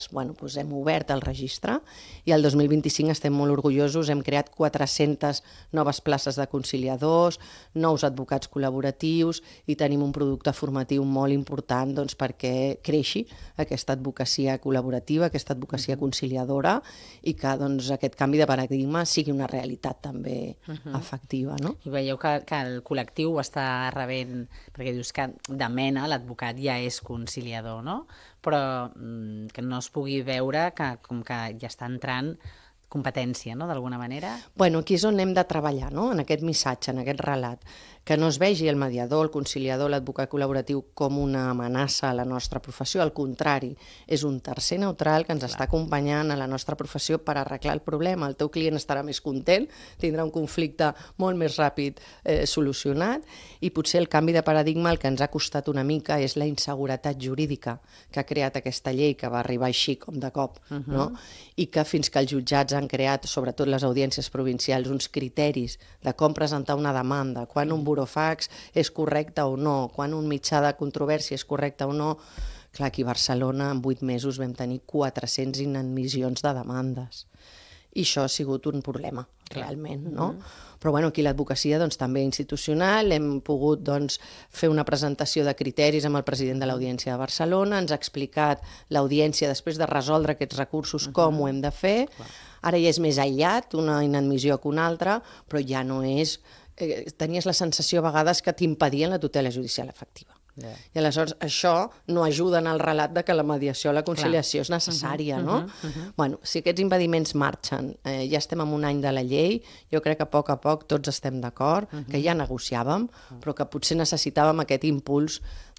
Bueno, doncs hem obert el registre i el 2025 estem molt orgullosos, hem creat 400 noves places de conciliadors, nous advocats col·laboratius i tenim un producte formatiu molt important doncs, perquè creixi aquesta advocacia col·laborativa, aquesta advocacia conciliadora i que doncs, aquest canvi de paradigma sigui una realitat també efectiva. No? I veieu que el col·lectiu ho està rebent, perquè dius que de mena l'advocat ja és conciliador, no? Però que no es pugui veure que com que ja està entrant competència, no?, d'alguna manera. Bueno, aquí és on hem de treballar, no?, en aquest missatge, en aquest relat, que no es vegi el mediador, el conciliador, l'advocat col·laboratiu com una amenaça a la nostra professió, al contrari, és un tercer neutral que ens està acompanyant a la nostra professió per arreglar el problema. El teu client estarà més content, tindrà un conflicte molt més ràpid solucionat i potser el canvi de paradigma el que ens ha costat una mica és la inseguretat jurídica que ha creat aquesta llei que va arribar així com de cop, no? I que fins que els jutjats han creat, sobretot les audiències provincials, uns criteris de com presentar una demanda, quan un burofax és correcte o no, quan un mitjà de controvèrsia és correcte o no. Clar, aquí a Barcelona en 8 mesos vam tenir 400 inadmissions de demandes. I això ha sigut un problema, realment, no? Però bueno, aquí l'advocacia doncs, també institucional, hem pogut doncs, fer una presentació de criteris amb el president de l'Audiència de Barcelona, ens ha explicat l'audiència després de resoldre aquests recursos com ho hem de fer. Ara ja és més aïllat, una inadmissió que una altra, però ja no és... Tenies la sensació a vegades que t'impedien la tutela judicial efectiva. I aleshores això no ajuda en el relat de que la mediació o la conciliació és necessària, no? Bueno, si aquests impediments marxen, ja estem en un any de la llei, jo crec que a poc tots estem d'acord, que ja negociàvem, però que potser necessitàvem aquest impuls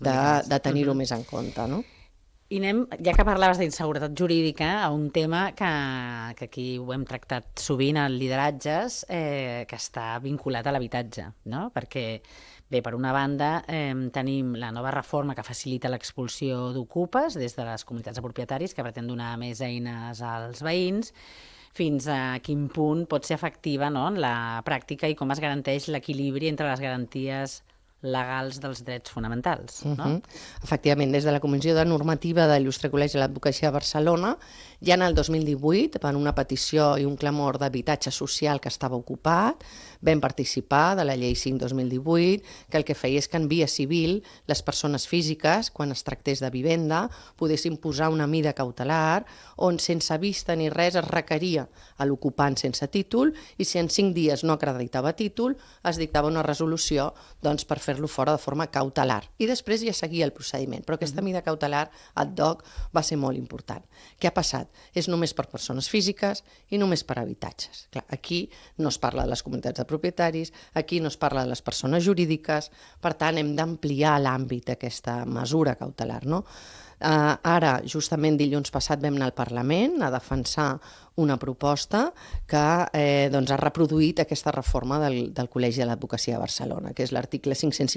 de tenir-ho més en compte, no? I anem, ja que parlaves d'inseguretat jurídica, a un tema que aquí ho hem tractat sovint en lideratges, que està vinculat a l'habitatge, no? Perquè, bé, per una banda, tenim la nova reforma que facilita l'expulsió d'ocupes des de les comunitats de propietaris, que pretén donar més eines als veïns, fins a quin punt pot ser efectiva, no?, en la pràctica i com es garanteix l'equilibri entre les garanties legals dels drets fonamentals. No? Efectivament, des de la Comissió de Normativa de l'Il·lustre Col·legi de l'Advocacia de Barcelona, ja en el 2018, per una petició i un clamor d'habitatge social que estava ocupat, vam participar de la llei 5/2018, que el que feia és que en via civil les persones físiques, quan es tractés de vivenda, poguessin posar una mida cautelar on sense vista ni res es requeria a l'ocupant sense títol i si en 5 dies no acreditava títol es dictava una resolució doncs, per fer-lo fora de forma cautelar. I després ja seguia el procediment, però aquesta mida cautelar ad hoc va ser molt important. Què ha passat? És només per persones físiques i només per habitatges. Clar, aquí no es parla de les comunitats de propietaris, aquí no es parla de les persones jurídiques, per tant hem d'ampliar l'àmbit d'aquesta mesura cautelar, no? Ara, justament dilluns passat vam anar al Parlament a defensar una proposta que doncs, ha reproduït aquesta reforma del Col·legi de l'Advocacia de Barcelona, que és l'article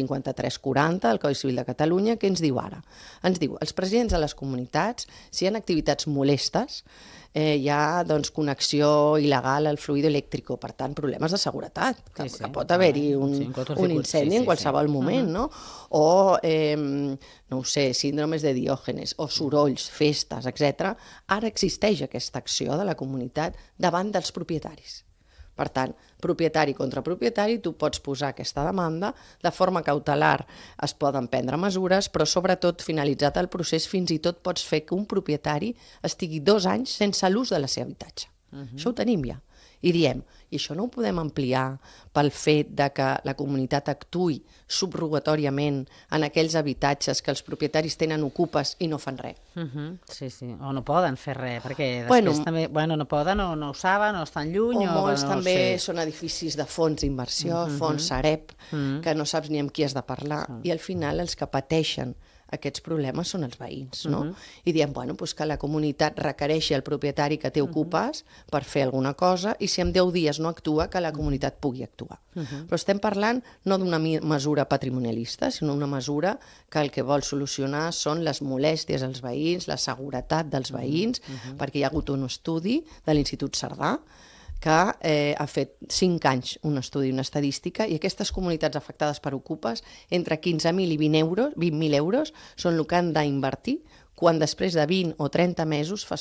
553-40 del Codi Civil de Catalunya, que ens diu ara. Ens diu, els presidents de les comunitats, si hi ha activitats molestes, hi ha doncs, connexió il·legal al fluido elèctric, per tant, problemes de seguretat, que pot haver-hi un incendi en qualsevol moment, no? O, no ho sé, síndromes de Diògenes, o sorolls, festes, etc. Ara existeix aquesta acció de la comunitat davant dels propietaris. Per tant, propietari contra propietari, tu pots posar aquesta demanda, de forma cautelar es poden prendre mesures, però sobretot finalitzat el procés fins i tot pots fer que un propietari estigui 2 anys sense l'ús de la seva habitatge. Això ho tenim ja. I diem, i això no ho podem ampliar pel fet de que la comunitat actuï subrogatòriament en aquells habitatges que els propietaris tenen ocupes i no fan res. Sí, o no poden fer res, perquè després també no poden o no ho saben o estan lluny. O molts també són edificis de fons d'inversió, fons Sareb, que no saps ni amb qui has de parlar, i al final els que pateixen aquests problemes són els veïns, no? I diem, que la comunitat requereixi al propietari que té ocupes per fer alguna cosa i si en 10 dies no actua, que la comunitat pugui actuar. Però estem parlant no d'una mesura patrimonialista, sinó una mesura que el que vol solucionar són les molèsties als veïns, la seguretat dels veïns, perquè hi ha hagut un estudi de l'Institut Cerdà que ha fet 5 anys un estudi, una estadística, i aquestes comunitats afectades per ocupes, entre 15.000 i 20.000 euros són el que han d'invertir quan després de 20 o 30 mesos fas